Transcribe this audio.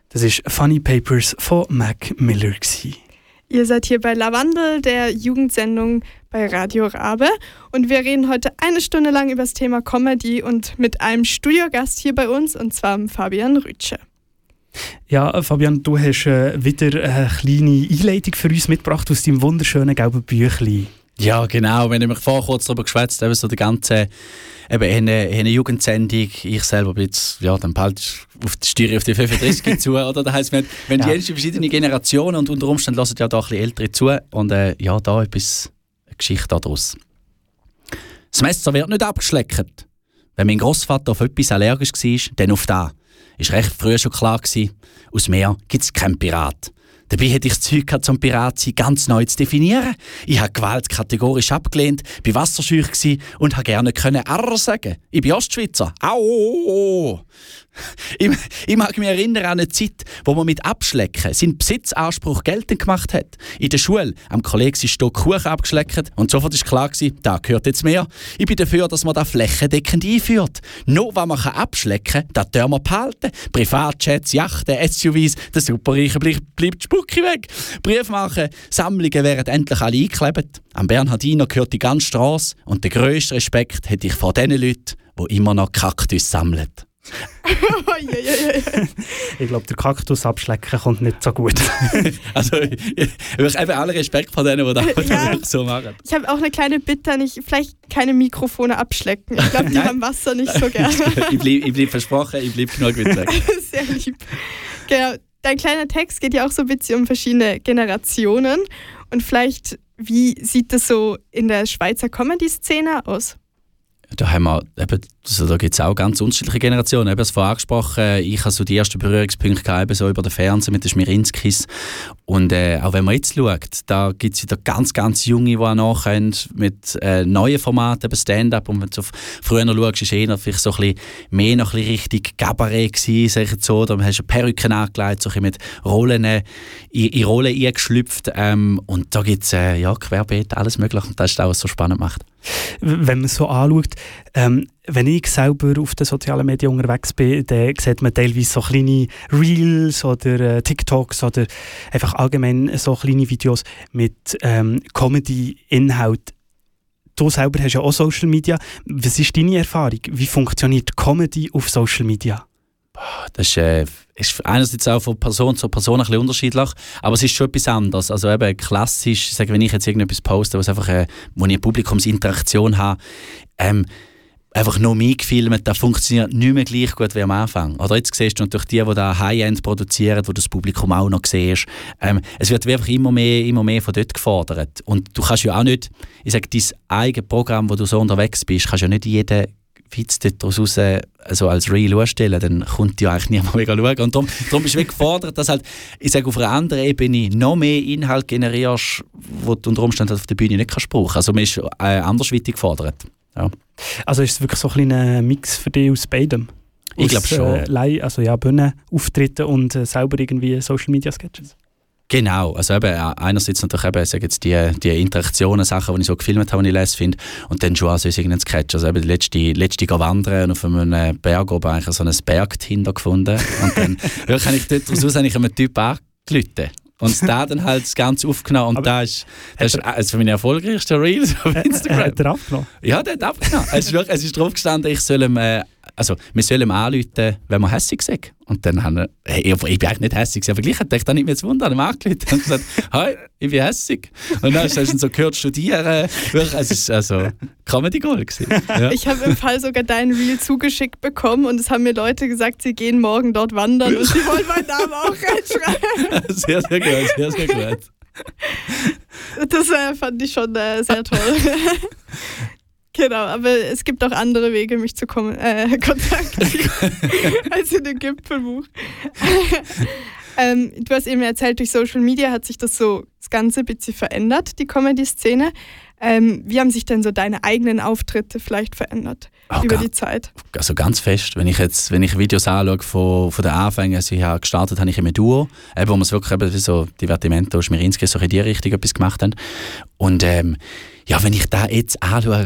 Das war Funny Papers von Mac Miller. Ihr seid hier bei Lavandel, der Jugendsendung bei Radio Rabe. Und wir reden heute 1 Stunde lang über das Thema Comedy und mit einem Studiogast hier bei uns, und zwar Fabian Rütsche. Ja, Fabian, du hast wieder eine kleine Einleitung für uns mitgebracht aus deinem wunderschönen gelben Büchlein. Ja, genau. Wir haben nämlich vorher kurz darüber geschwätzt, so die ganze eine Jugendsendung. Ich selber bin jetzt, dann bald stehe ich auf die 35 zu. Oder? Das heisst, wir haben die verschiedenen Generationen und unter Umständen hören ja da ein bisschen Ältere zu. Und da etwas Geschichte daraus. Das Messer wird nicht abgeschleckt. Wenn mein Grossvater auf etwas allergisch war, dann auf das. Ist recht früh schon klar gewesen, aus mir gibt es keinen Pirat. Dabei hätte ich das Zeug gehabt, zum Pirat sein ganz neu zu definieren. Ich habe Gewalt kategorisch abgelehnt, war wasserscheu und habe gerne «Arr» sagen. Ich bin Ostschweizer. Au! Ich mag mich erinnern an eine Zeit, wo man mit Abschlecken seinen Besitzanspruch geltend gemacht hat. In der Schule am Kollegen sein Stock Kuchen abgeschleckt und sofort war klar, da gehört jetzt mehr. Ich bin dafür, dass man das flächendeckend einführt. Nur was man abschlecken kann, das dürfen wir behalten. Privatjets, Yachten, SUVs, der Superreiche bleibt die Spucke weg. Briefmarken, Sammlungen werden endlich alle eingeklebt. Am Bernhardiner gehört die ganze Strasse und den grössten Respekt hätte ich vor den Leuten, die immer noch Kaktus sammeln. Ich glaube, der Kaktus abschlecken kommt nicht so gut. Also, ich habe alle Respekt vor denen, die das so machen. Ich habe auch eine kleine Bitte, vielleicht keine Mikrofone abschlecken. Ich glaube, die haben Wasser nicht so gerne. Ich bleib versprochen, ich bleib genug weit weg. Sehr lieb. Genau. Dein kleiner Text geht ja auch so ein bisschen um verschiedene Generationen. Und vielleicht, wie sieht das so in der Schweizer Comedy-Szene aus? Da haben wir, da gibt es auch ganz unterschiedliche Generationen. Ich habe es vorher angesprochen, ich habe so die ersten Berührungspunkte gehabt, so über den Fernsehen mit den Schmirinskis. Und auch wenn man jetzt schaut, da gibt es wieder ganz, ganz Junge, die auch nachkommen mit neuen Formaten, eben Stand-up. Und wenn du früher noch schaust, ist eher vielleicht so ein bisschen mehr noch ein bisschen richtig Kabarett gewesen, sag ich jetzt so. Da hast du Perücken angelegt, so ein bisschen mit Rollen, in Rollen eingeschlüpft. Und da gibt es querbeet alles Mögliche. Und das ist auch, was so spannend macht. Wenn man so anschaut, wenn ich selber auf den sozialen Medien unterwegs bin, dann sieht man teilweise so kleine Reels oder TikToks oder einfach allgemein so kleine Videos mit Comedy-Inhalt. Du selber hast ja auch Social Media. Was ist deine Erfahrung? Wie funktioniert Comedy auf Social Media? Das ist einerseits auch von Person zu Person ein bisschen unterschiedlich, aber es ist schon etwas anderes. Also eben klassisch, wenn ich jetzt irgendetwas poste, wo ich eine Publikumsinteraktion habe, einfach noch mich gefilmt, das funktioniert nicht mehr gleich gut wie am Anfang. Oder jetzt siehst du natürlich die da High-End produzieren, wo du das Publikum auch noch siehst. Es wird einfach immer mehr von dort gefordert. Und du kannst ja auch nicht, dein eigenes Programm, wo du so unterwegs bist, kannst ja nicht jeden Witz daraus raus, also als Reel ausstellen, dann kommt ja eigentlich niemand mega schauen. Und darum bist du gefordert, dass halt, auf einer anderen Ebene noch mehr Inhalt generierst, wo du unter Umständen auf der Bühne nicht kannst brauchen. Also man ist andersweitig gefordert. Ja. Also ist es wirklich so ein kleiner Mix für dich aus beidem? Ich glaube schon. Bühnenauftritte und selber irgendwie Social-Media-Sketches? Genau, also eben, einerseits natürlich eben, die Interaktionen, Sachen, die ich so gefilmt habe, die ich lese finde, und dann schon auch so irgendeinen Sketch. Also eben die letzte wandern und auf einem Berg oben eigentlich so ein Bergtinder gefunden. Und dann habe ich dort raus einen Typ angerufen. Und da dann halt das Ganze aufgenommen. Und das ist für meine erfolgreichste Reels auf Instagram. Hat er abgenommen? Ja, der hat abgenommen. Es ist drauf gestanden, wir sollen ihm anrufen, wenn wir hässig sind. Und dann haben ich bin eigentlich nicht hässig, aber gleich hat er nicht mehr zu wundern, ihm angerufen und gesagt, «Hi, ich bin hässig.» Und dann hast du so gehört, studieren. Es war also Comedy-Gold gewesen. Ja. Ich habe im Fall sogar dein Reel zugeschickt bekommen und es haben mir Leute gesagt, sie gehen morgen dort wandern und sie wollen meinen Namen auch reinschreiben. Sehr, sehr gut, sehr, sehr gut. Das fand ich schon sehr toll. Genau, aber es gibt auch andere Wege, mich zu kontaktieren, als in dem Gipfelbuch. Du hast eben erzählt, durch Social Media hat sich das Ganze ein bisschen verändert, die Comedy-Szene. Wie haben sich denn so deine eigenen Auftritte vielleicht verändert über die Zeit? Also ganz fest. Wenn ich Videos anschaue von den Anfängen, also ich habe gestartet, habe ich im Duo, wo wir es wirklich so Divertimento, Schmirinski, so in die Richtung etwas gemacht haben. Und wenn ich da jetzt anschaue,